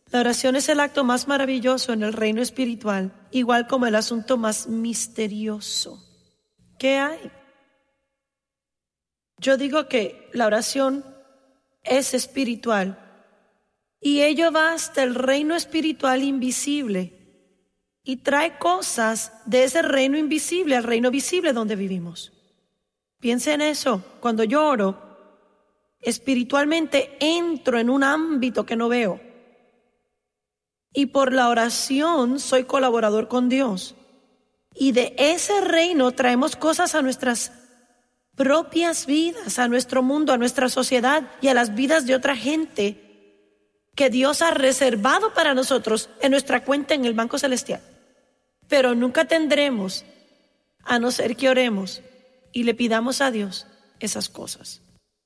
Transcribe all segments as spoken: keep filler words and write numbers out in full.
La oración es el acto más maravilloso en el reino espiritual, igual como el asunto más misterioso. ¿Qué hay? Yo digo que la oración es espiritual y ello va hasta el reino espiritual invisible y trae cosas de ese reino invisible al reino visible donde vivimos. Piensa en eso. Cuando yo oro, espiritualmente entro en un ámbito que no veo. Y por la oración soy colaborador con Dios. Y de ese reino traemos cosas a nuestras propias vidas, a nuestro mundo, a nuestra sociedad y a las vidas de otra gente que Dios ha reservado para nosotros en nuestra cuenta en el Banco Celestial. Pero nunca tendremos, a no ser que oremos y le pidamos a Dios esas cosas.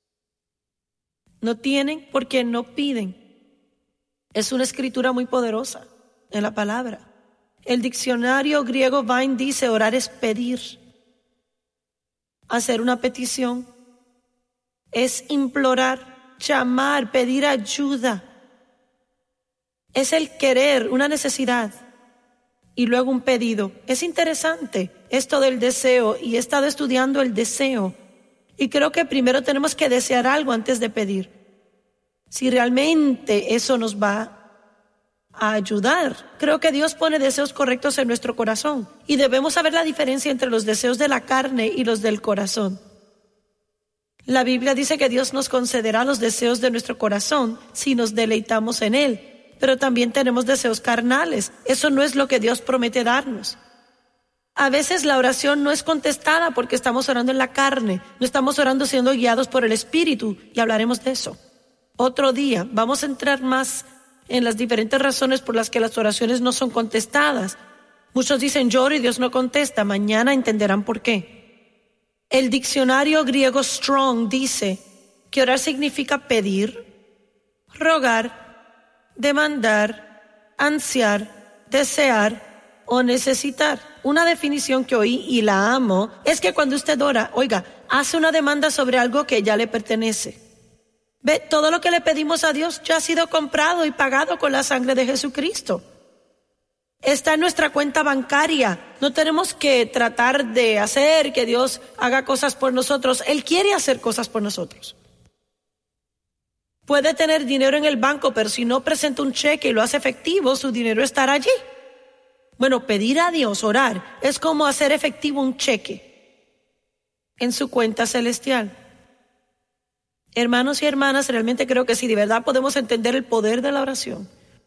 No tienen porque no piden. Es una escritura muy poderosa en la palabra. El diccionario griego Vine dice: orar es pedir. Hacer una petición es implorar, llamar, pedir ayuda. Es el querer, una necesidad, y luego un pedido. Es interesante esto del deseo, y he estado estudiando el deseo. Y creo que primero tenemos que desear algo antes de pedir. Si realmente eso nos va a ayudar. Creo que Dios pone deseos correctos en nuestro corazón y debemos saber la diferencia entre los deseos de la carne y los del corazón. La Biblia dice que Dios nos concederá los deseos de nuestro corazón si nos deleitamos en Él, pero también tenemos deseos carnales. Eso no es lo que Dios promete darnos. A veces la oración no es contestada porque estamos orando en la carne, no estamos orando siendo guiados por el Espíritu, y hablaremos de eso. Otro día vamos a entrar más en las diferentes razones por las que las oraciones no son contestadas. Muchos dicen: yo oro y Dios no contesta. Mañana entenderán por qué. El diccionario griego Strong dice que orar significa pedir, rogar, demandar, ansiar, desear o necesitar. Una definición que oí y la amo es que cuando usted ora, oiga, hace una demanda sobre algo que ya le pertenece. Ve, todo lo que le pedimos a Dios ya ha sido comprado y pagado con la sangre de Jesucristo. Está en nuestra cuenta bancaria. No tenemos que tratar de hacer que Dios haga cosas por nosotros. Él quiere hacer cosas por nosotros. Puede tener dinero en el banco, pero si no presenta un cheque y lo hace efectivo, su dinero estará allí. Bueno, pedir a Dios, orar, es como hacer efectivo un cheque en su cuenta celestial. Hermanos y hermanas, realmente creo que si de verdad podemos entender el poder de la oración,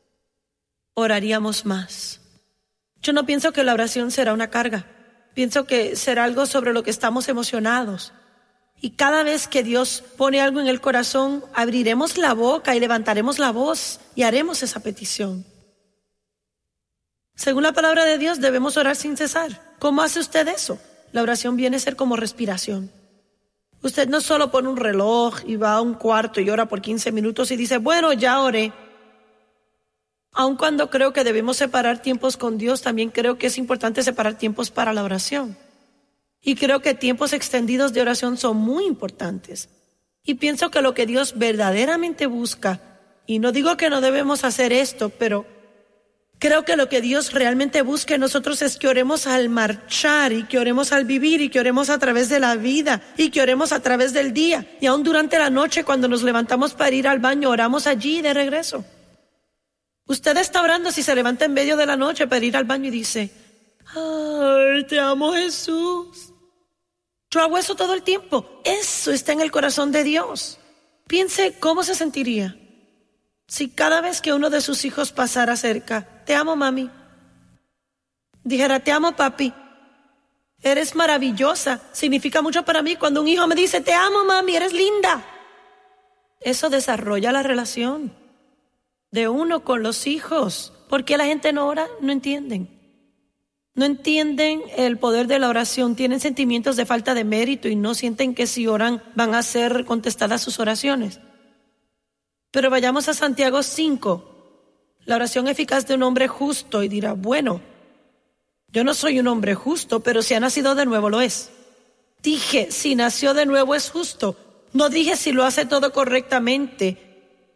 oraríamos más. Yo no pienso que la oración será una carga. Pienso que será algo sobre lo que estamos emocionados. Y cada vez que Dios pone algo en el corazón, abriremos la boca y levantaremos la voz y haremos esa petición. Según la palabra de Dios, debemos orar sin cesar. ¿Cómo hace usted eso? La oración viene a ser como respiración. Usted no solo pone un reloj y va a un cuarto y ora por quince minutos y dice: bueno, ya oré. Aun cuando creo que debemos separar tiempos con Dios, también creo que es importante separar tiempos para la oración. Y creo que tiempos extendidos de oración son muy importantes. Y pienso que lo que Dios verdaderamente busca, y no digo que no debemos hacer esto, pero creo que lo que Dios realmente busca en nosotros es que oremos al marchar, y que oremos al vivir, y que oremos a través de la vida, y que oremos a través del día. Y aún durante la noche, cuando nos levantamos para ir al baño, oramos allí de regreso. Usted está orando si se levanta en medio de la noche para ir al baño y dice: ay, te amo, Jesús. Yo hago eso todo el tiempo. Eso está en el corazón de Dios. Piense cómo se sentiría si cada vez que uno de sus hijos pasara cerca: te amo, mami. Dijera: te amo, papi. Eres maravillosa. Significa mucho para mí cuando un hijo me dice: te amo, mami, eres linda. Eso desarrolla la relación de uno con los hijos. ¿Por qué la gente no ora? No entienden. No entienden el poder de la oración. Tienen sentimientos de falta de mérito y no sienten que si oran van a ser contestadas sus oraciones. Pero vayamos a Santiago cinco, la oración eficaz de un hombre justo, y dirá: bueno, yo no soy un hombre justo, pero si ha nacido de nuevo lo es. Dije, si nació de nuevo es justo. No dije si lo hace todo correctamente.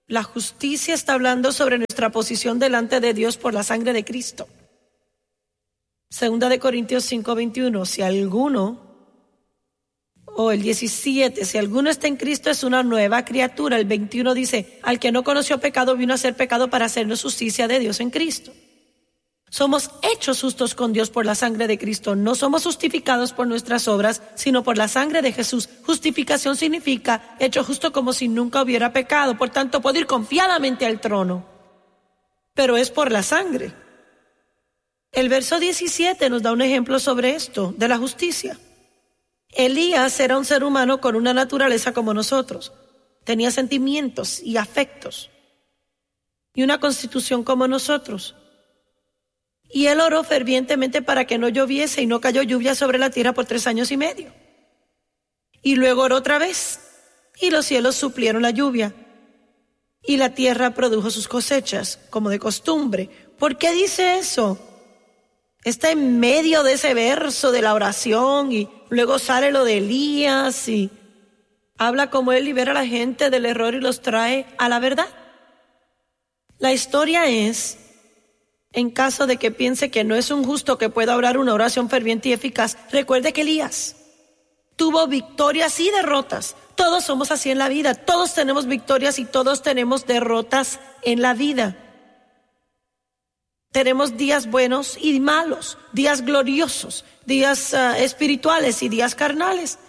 La justicia está hablando sobre nuestra posición delante de Dios por la sangre de Cristo. Segunda de Corintios cinco veintiuno, si alguno, o el diecisiete, si alguno está en Cristo es una nueva criatura. El veintiuno dice, al que no conoció pecado vino a ser pecado para hacernos justicia de Dios en Cristo. Somos hechos justos con Dios por la sangre de Cristo. No somos justificados por nuestras obras, sino por la sangre de Jesús. Justificación significa hecho justo como si nunca hubiera pecado. Por tanto, puedo ir confiadamente al trono. Pero es por la sangre. El verso diecisiete nos da un ejemplo sobre esto, de la justicia. Elías era un ser humano con una naturaleza como nosotros. Tenía sentimientos y afectos. Y una constitución como nosotros. Y él oró fervientemente para que no lloviese y no cayó lluvia sobre la tierra por tres años y medio. Y luego oró otra vez y los cielos suplieron la lluvia y la tierra produjo sus cosechas como de costumbre. ¿Por qué dice eso? Está en medio de ese verso de la oración y luego sale lo de Elías y habla como él libera a la gente del error y los trae a la verdad. La historia es, en caso de que piense que no es un justo que pueda orar una oración ferviente y eficaz, recuerde que Elías tuvo victorias y derrotas. Todos somos así en la vida, todos tenemos victorias y todos tenemos derrotas en la vida. Tenemos días buenos y malos, días gloriosos, días uh, espirituales y días carnales.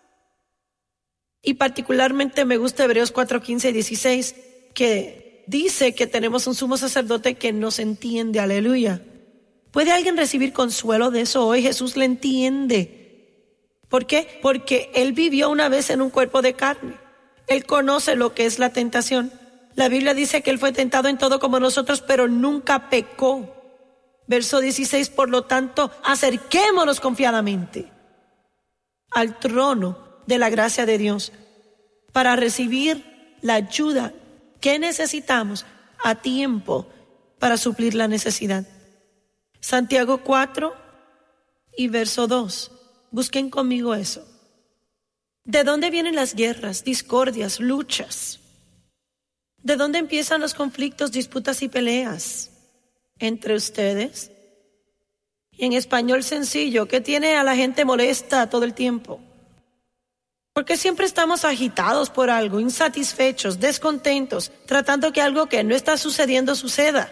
Y particularmente me gusta Hebreos cuatro, quince y dieciséis, que dice que tenemos un sumo sacerdote que nos entiende, aleluya. ¿Puede alguien recibir consuelo de eso hoy? Jesús le entiende. ¿Por qué? Porque Él vivió una vez en un cuerpo de carne. Él conoce lo que es la tentación. La Biblia dice que Él fue tentado en todo como nosotros, pero nunca pecó. Verso dieciséis, por lo tanto, acerquémonos confiadamente al trono de la gracia de Dios para recibir la ayuda que necesitamos a tiempo para suplir la necesidad. Santiago cuatro y verso dos. Busquen conmigo eso. ¿De dónde vienen las guerras, discordias, luchas? ¿De dónde empiezan los conflictos, disputas y peleas? ¿Entre ustedes? Y en español sencillo, ¿qué tiene a la gente molesta todo el tiempo? Porque siempre estamos agitados por algo, insatisfechos, descontentos, tratando que algo que no está sucediendo suceda.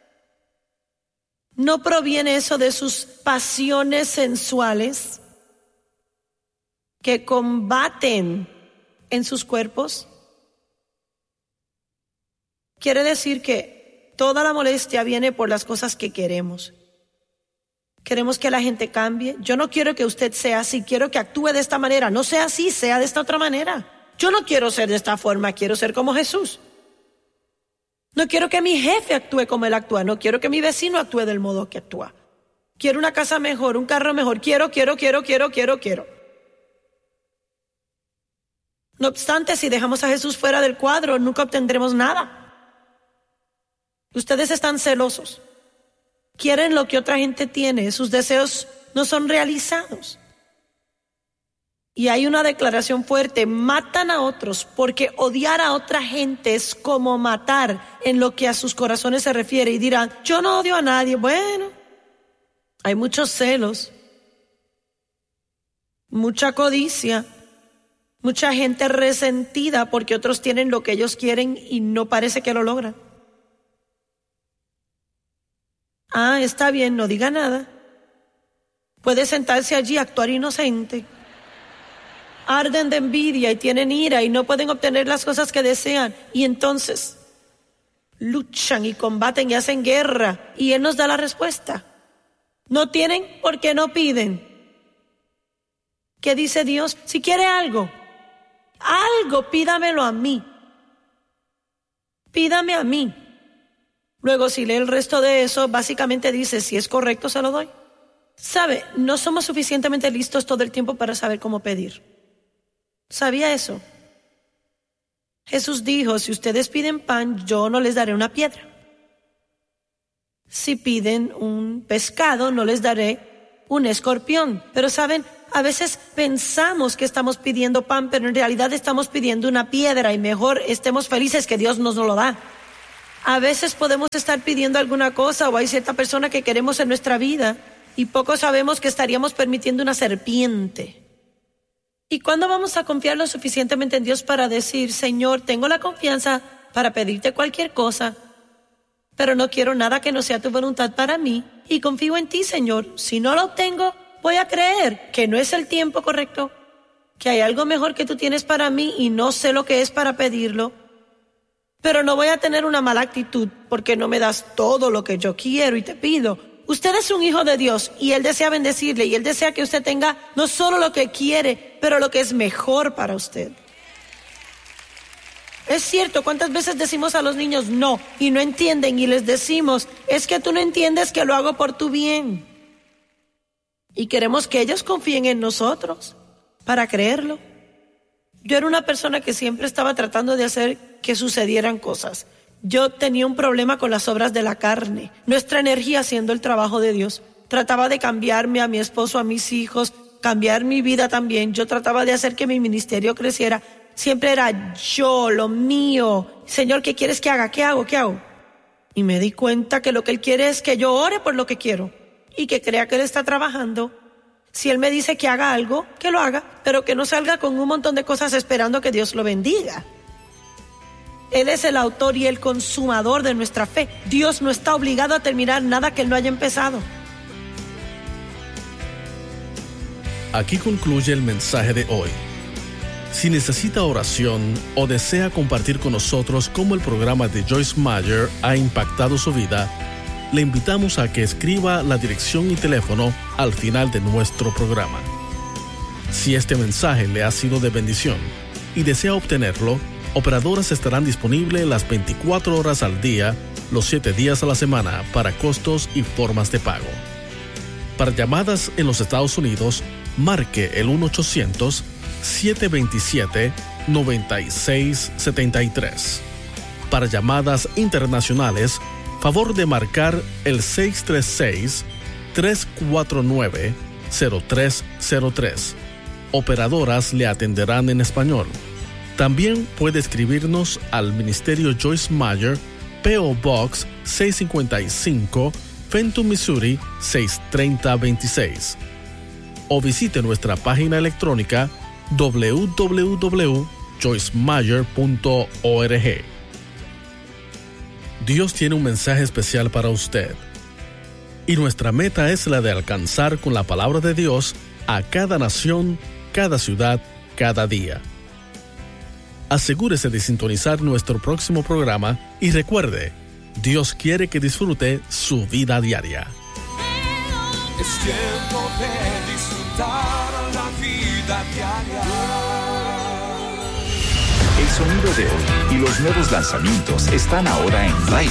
¿No proviene eso de sus pasiones sensuales que combaten en sus cuerpos? Quiere decir que toda la molestia viene por las cosas que queremos. Queremos que la gente cambie. Yo no quiero que usted sea así, quiero que actúe de esta manera. No sea así, sea de esta otra manera. Yo no quiero ser de esta forma, quiero ser como Jesús. No quiero que mi jefe actúe como él actúa, no quiero que mi vecino actúe del modo que actúa. Quiero una casa mejor, un carro mejor, quiero, quiero, quiero, quiero, quiero, quiero. No obstante, si dejamos a Jesús fuera del cuadro, nunca obtendremos nada. Ustedes están celosos. Quieren lo que otra gente tiene. Sus deseos no son realizados. Y hay una declaración fuerte. Matan a otros porque odiar a otra gente es como matar en lo que a sus corazones se refiere. Y dirán, yo no odio a nadie. Bueno, hay muchos celos, mucha codicia, mucha gente resentida porque otros tienen lo que ellos quieren y no parece que lo logran. Ah, está bien, no diga nada. Puede sentarse allí, actuar inocente. Arden de envidia y tienen ira y no pueden obtener las cosas que desean. Y entonces luchan y combaten y hacen guerra. Y Él nos da la respuesta. No tienen porque no piden. ¿Qué dice Dios? Si quiere algo, algo, pídamelo a mí. Pídame a mí. Luego, si lee el resto de eso, básicamente dice, si es correcto, se lo doy. ¿Sabe? No somos suficientemente listos todo el tiempo para saber cómo pedir. ¿Sabía eso? Jesús dijo, si ustedes piden pan, yo no les daré una piedra. Si piden un pescado, no les daré un escorpión. Pero saben, a veces pensamos que estamos pidiendo pan, pero en realidad estamos pidiendo una piedra y mejor estemos felices que Dios nos lo da. A veces podemos estar pidiendo alguna cosa o hay cierta persona que queremos en nuestra vida y poco sabemos que estaríamos permitiendo una serpiente. ¿Y cuándo vamos a confiar lo suficientemente en Dios para decir, Señor, tengo la confianza para pedirte cualquier cosa, pero no quiero nada que no sea tu voluntad para mí y confío en ti, Señor? Si no lo obtengo, voy a creer que no es el tiempo correcto, que hay algo mejor que tú tienes para mí y no sé lo que es para pedirlo. Pero no voy a tener una mala actitud porque no me das todo lo que yo quiero y te pido. Usted es un hijo de Dios y Él desea bendecirle y Él desea que usted tenga no solo lo que quiere, pero lo que es mejor para usted. Es cierto, ¿cuántas veces decimos a los niños no y no entienden y les decimos, es que tú no entiendes que lo hago por tu bien? Y queremos que ellos confíen en nosotros para creerlo. Yo era una persona que siempre estaba tratando de hacer que sucedieran cosas. Yo tenía un problema con las obras de la carne, nuestra energía haciendo el trabajo de Dios. Trataba de cambiarme a mi esposo, a mis hijos, cambiar mi vida también. Yo trataba de hacer que mi ministerio creciera. Siempre era yo, lo mío. Señor, ¿qué quieres que haga? ¿Qué hago? ¿Qué hago? Y me di cuenta que lo que Él quiere es que yo ore por lo que quiero y que crea que Él está trabajando. Si Él me dice que haga algo, que lo haga, pero que no salga con un montón de cosas esperando que Dios lo bendiga. Él es el autor y el consumador de nuestra fe. Dios no está obligado a terminar nada que Él no haya empezado. Aquí concluye el mensaje de hoy. Si necesita oración o desea compartir con nosotros cómo el programa de Joyce Meyer ha impactado su vida, le invitamos a que escriba la dirección y teléfono al final de nuestro programa. Si este mensaje le ha sido de bendición y desea obtenerlo, operadoras estarán disponibles las veinticuatro horas al día, los siete días a la semana para costos y formas de pago. Para llamadas en los Estados Unidos, marque el uno ochocientos, siete dos siete, nueve seis siete tres. Para llamadas internacionales, favor de marcar el seis tres seis, tres cuatro nueve, cero tres cero tres. Operadoras le atenderán en español. También puede escribirnos al Ministerio Joyce Meyer, P O Box seiscientos cincuenta y cinco, Fenton, Missouri seis tres cero dos seis. O visite nuestra página electrónica doble u doble u doble u punto joyce meyer punto org. Dios tiene un mensaje especial para usted. Y nuestra meta es la de alcanzar con la palabra de Dios a cada nación, cada ciudad, cada día. Asegúrese de sintonizar nuestro próximo programa y recuerde, Dios quiere que disfrute su vida diaria. Es tiempo de disfrutar la vida diaria. El sonido de hoy y los nuevos lanzamientos están ahora en Live